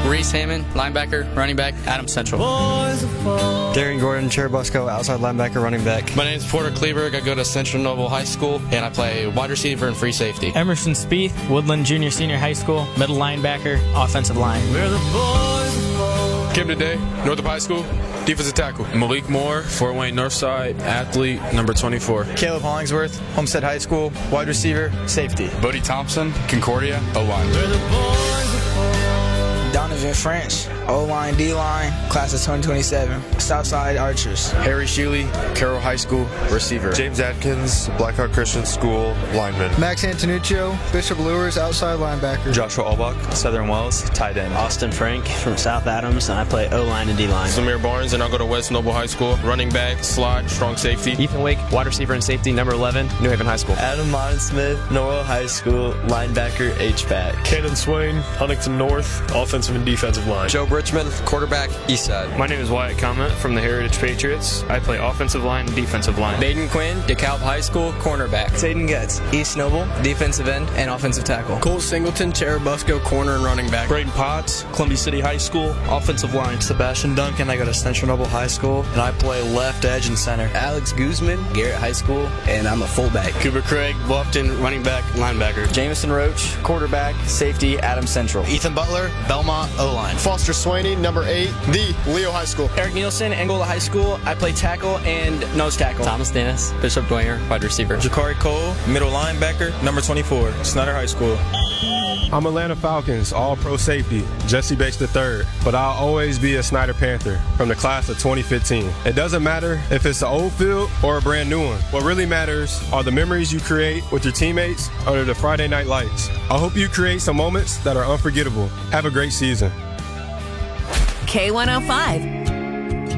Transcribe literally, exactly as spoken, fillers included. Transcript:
Reese Hammond, linebacker, running back, Adams Central. Darian Gordon, Cherubusco, outside linebacker, running back. My name is Porter Kleberg. I go to Central Noble High School, and I play wide receiver and free safety. Emerson Spieth, Woodland Junior Senior High School, middle linebacker, offensive line. We're the boys. Kim Today, Northrop High School, defensive tackle. Malik Moore, Fort Wayne Northside, athlete, number twenty-four. Caleb Hollingsworth, Homestead High School, wide receiver, safety. Bodie Thompson, Concordia, O-line. We're the boys. Donovan French, O-line, D-line, class of twenty twenty-seven, Southside Archers. Harry Sheely, Carroll High School, receiver. James Atkins, Blackhawk Christian School, lineman. Max Antonuccio, Bishop Lures, outside linebacker. Joshua Albach, Southern Wells, tight end. Austin Frank from South Adams, and I play O-line and D-line. Samir Barnes, and I'll go to West Noble High School, running back, slot, strong safety. Ethan Wake, wide receiver and safety, number eleven, New Haven High School. Adam Modern-Smith, Norwell High School, linebacker, H-back. Caden Swain, Huntington North, offensive and defensive line. Joe Bridgman, quarterback, East Side. My name is Wyatt Comment from the Heritage Patriots. I play offensive line and defensive line. Baden Quinn, DeKalb High School, cornerback. Zayden Getz, East Noble, defensive end and offensive tackle. Cole Singleton, Cherubusco, corner and running back. Braden Potts, Columbia City High School, offensive line. Sebastian Duncan, I go to Central Noble High School, and I play left edge and center. Alex Guzman, Garrett High School, and I'm a fullback. Cooper Craig, Bluffton, running back, linebacker. Jameson Roach, quarterback, safety, Adams Central. Ethan Butler, Belmont, O-line. Foster Swaney, number eight, the Leo High School. Eric Nielsen, Angola High School. I play tackle and nose tackle. Thomas Dennis, Bishop Dwyer, wide receiver. Jakari Cole, middle linebacker, number twenty-four, Snyder High School. I'm Atlanta Falcons, all-pro safety, Jesse Bates the third, but I'll always be a Snyder Panther from the class of twenty fifteen. It doesn't matter if it's an old field or a brand new one. What really matters are the memories you create with your teammates under the Friday night lights. I hope you create some moments that are unforgettable. Have a great season. K one oh five.